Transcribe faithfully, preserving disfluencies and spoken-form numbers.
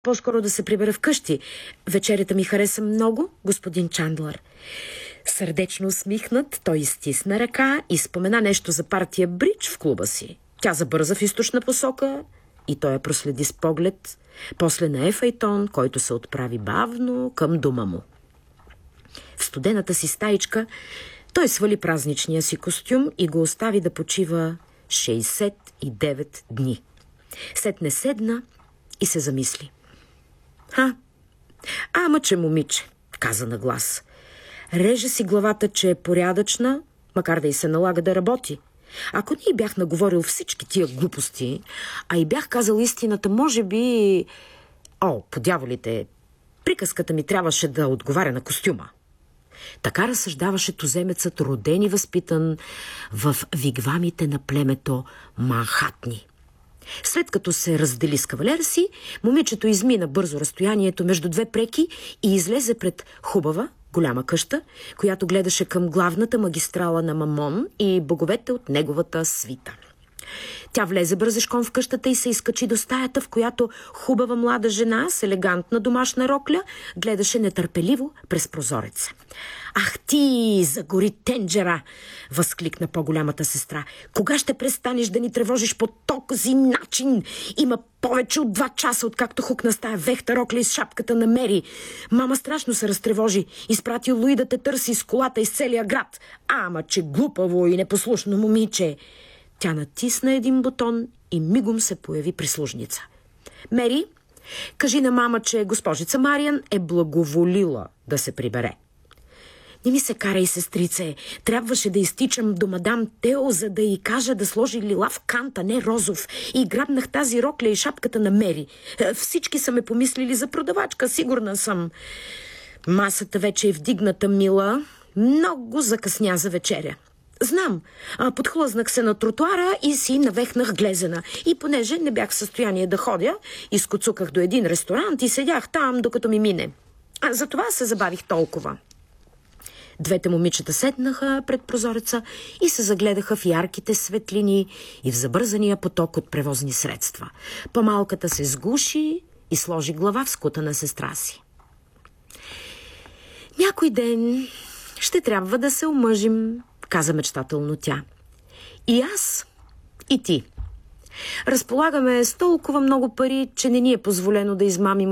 по-скоро да се прибера вкъщи. Вечерята ми хареса много, господин Чандлър. Сърдечно усмихнат, той изтисна ръка и спомена нещо за партия бридж в клуба си. Тя забърза в източна посока и той я проследи с поглед, после на Ефейтон, който се отправи бавно към дома му. В студената си стаичка той свали празничния си костюм и го остави да почива шейсет и девет дни. Сетне седна и се замисли. «Ха, ама че момиче», каза на глас. Реже си главата, че е порядъчна, макар да й се налага да работи. Ако не й бях наговорил всички тия глупости, а и бях казал истината, може би... О, по дяволите, приказката ми трябваше да отговаря на костюма. Така разсъждаваше туземецът, роден и възпитан в вигвамите на племето Манхатни. След като се раздели с кавалера си, момичето измина бързо разстоянието между две преки и излезе пред хубава, голяма къща, която гледаше към главната магистрала на Мамон и боговете от неговата свита. Тя влезе бързешком в къщата и се изкачи до стаята, в която хубава млада жена с елегантна домашна рокля гледаше нетърпеливо през прозореца. «Ах ти, загори тенджера!» възкликна по-голямата сестра. «Кога ще престанеш да ни тревожиш по този начин? Има повече от два часа, откакто хукна с тая вехта рокля из шапката на Мери. Мама страшно се разтревожи. Изпрати Луи да те търси с колата из целия град. Ама че глупаво и непослушно момиче!» Тя натисна един бутон и мигом се появи прислужница. «Мери, кажи на мама, че госпожица Мариан е благоволила да се прибере». «Не ми се карай, сестрице. Трябваше да изтичам до мадам Тео, за да й кажа да сложи лилав кант, а не розов. И грабнах тази рокля и шапката на Мери. Всички са ме помислили за продавачка, сигурна съм. Масата вече е вдигната, мила. Много закъсня за вечеря». «Знам, подхлъзнах се на тротуара и си навехнах глезена. И понеже не бях в състояние да ходя, изкоцуках до един ресторант и седях там, докато ми мине. А затова се забавих толкова». Двете момичета седнаха пред прозореца и се загледаха в ярките светлини и в забързания поток от превозни средства. По-малката се сгуши и сложи глава в скута на сестра си. «Някой ден ще трябва да се омъжим», каза мечтателно тя. «И аз, и ти. Разполагаме с толкова много пари, че не ни е позволено да измамим